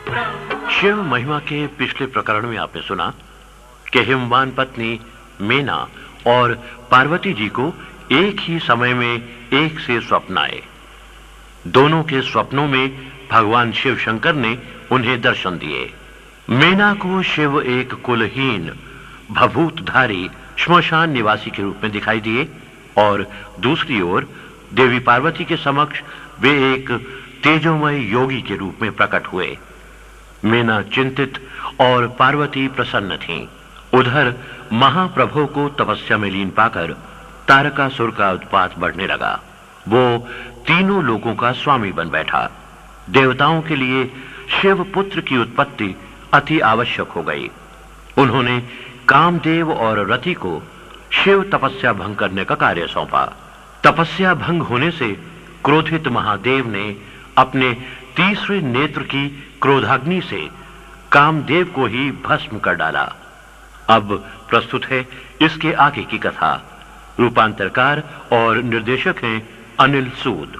शिव महिमा के पिछले प्रकरण में आपने सुना कि हिमवान पत्नी मेना और पार्वती जी को एक ही समय में एक से स्वप्न आए। दोनों के स्वप्नों में भगवान शिव शंकर ने उन्हें दर्शन दिए। मेना को शिव एक कुलहीन भभूतधारी श्मशान निवासी के रूप में दिखाई दिए और दूसरी ओर देवी पार्वती के समक्ष वे एक तेजोमय योगी के रूप में प्रकट हुए। मेना चिंतित और पार्वती प्रसन्न थीं। उधर महाप्रभु को तपस्या में लीन पाकर तारकासुर का उत्पात बढ़ने लगा। वो तीनों लोगों का स्वामी बन बैठा। देवताओं के लिए शिव पुत्र की उत्पत्ति अति आवश्यक हो गई। उन्होंने कामदेव और रति को शिव तपस्या भंग करने का कार्य सौंपा। तपस्या भंग होने से क्रोधित महादेव ने अपने तीसरे नेत्र की क्रोधाग्नि से कामदेव को ही भस्म कर डाला। अब प्रस्तुत है इसके आगे की कथा। रूपांतरकार और निर्देशक हैं अनिल सूद।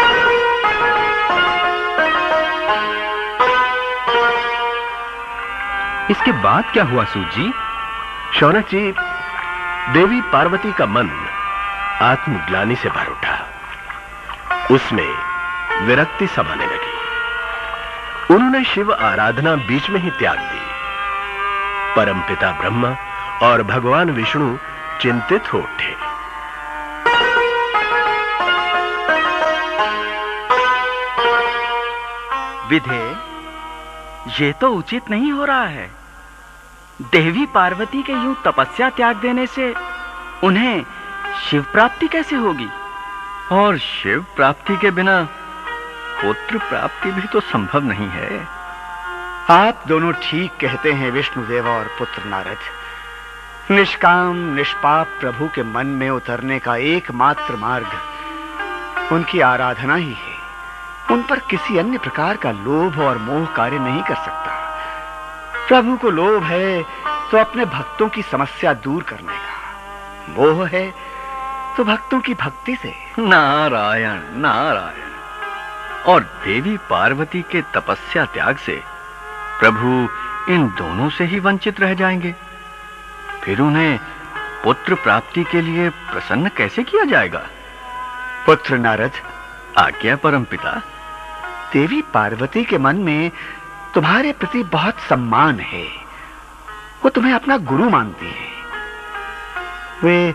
इसके बाद क्या हुआ सूद जी? शौनक जी, देवी पार्वती का मन आत्मग्लानि से भर उठा। उसमें विरक्ति समाने लगी। उन्होंने शिव आराधना बीच में ही त्याग दी। परमपिता ब्रह्मा और भगवान विष्णु चिंतित हो उठे। विधे, ये तो उचित नहीं हो रहा है। देवी पार्वती के यूं तपस्या त्याग देने से उन्हें शिव प्राप्ति कैसे होगी? और शिव प्राप्ति के बिना पुत्र प्राप्ति भी तो संभव नहीं है। आप दोनों ठीक कहते हैं विष्णुदेव और पुत्र नारद। निष्काम निष्पाप प्रभु के मन में उतरने का एकमात्र मार्ग उनकी आराधना ही है। उन पर किसी अन्य प्रकार का लोभ और मोह कार्य नहीं कर सकता। प्रभु को लोभ है तो अपने भक्तों की समस्या दूर करने का, मोह है तो भक्तों की भक्ति से। नारायण नारायण। और देवी पार्वती के तपस्या त्याग से प्रभु इन दोनों से ही वंचित रह जाएंगे। फिर उन्हें पुत्र प्राप्ति के लिए प्रसन्न कैसे किया जाएगा? पुत्र नारद, आज्ञा परमपिता। देवी पार्वती के मन में तुम्हारे प्रति बहुत सम्मान है। वो तुम्हें अपना गुरु मानती है। वे